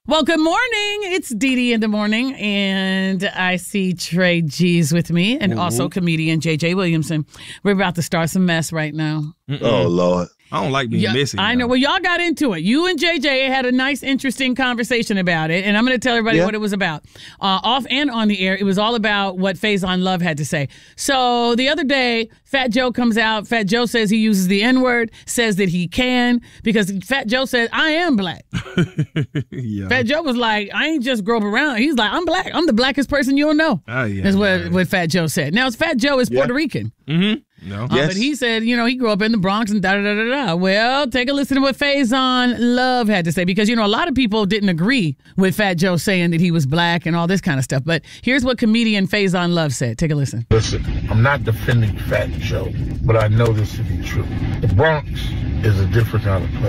Well, good morning. It's Dee Dee in the morning, and I see Trey G's with me, and also comedian J.J. Williamson. We're about to start some mess right now. Oh, Lord. I don't like being messy. I know. Well, y'all got into it. You and JJ had a nice, interesting conversation about it, and I'm going to tell everybody what it was about. Off and on the air, it was all about what Faison Love had to say. So the other day, Fat Joe comes out. Fat Joe says he uses the N-word, says that he can, because Fat Joe said, I am black. Fat Joe was like, I ain't just grow up around. He's like, I'm black. I'm the blackest person you'll know. That's what Fat Joe said. Now, Fat Joe is Puerto Rican. Mm-hmm. No. But he said, he grew up in the Bronx and da-da-da-da-da. Well, take a listen to what Faison Love had to say, because, a lot of people didn't agree with Fat Joe saying that he was black and all this kind of stuff. But here's what comedian Faison Love said. Take a listen. Listen, I'm not defending Fat Joe, but I know this to be true. The Bronx is a different kind of place.